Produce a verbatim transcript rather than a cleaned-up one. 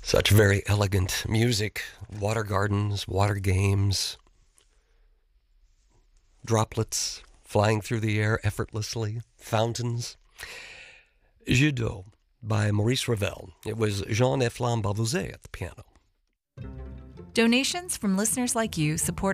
Such very elegant music. Water gardens, water games, droplets flying through the air effortlessly, fountains. Jeu d'eau by Maurice Ravel. It was Jean Eflin Bavouzet at the piano. Donations from listeners like you support